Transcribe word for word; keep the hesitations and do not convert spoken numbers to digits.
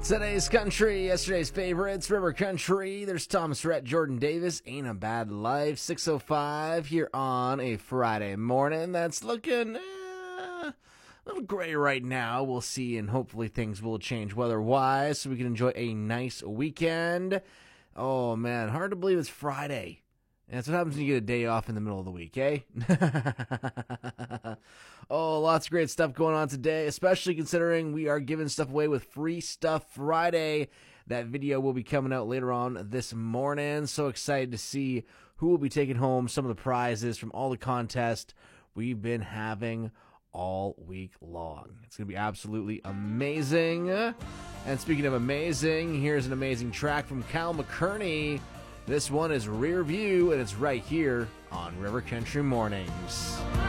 Today's country, yesterday's favorites, River Country. There's Thomas Rhett, Jordan Davis, Ain't a Bad Life, six oh five here on a Friday morning. That's looking eh, a little gray right now. We'll see, and hopefully things will change weather-wise so we can enjoy a nice weekend. Oh, man, hard to believe it's Friday. That's what happens when you get a day off in the middle of the week, eh? Oh, lots of great stuff going on today, especially considering we are giving stuff away with Free Stuff Friday. That video will be coming out later on this morning. So excited to see who will be taking home some of the prizes from all the contests we've been having all week long. It's going to be absolutely amazing. And speaking of amazing, here's an amazing track from Cal McCurney. This one is Rear View, and it's right here on River Country Mornings.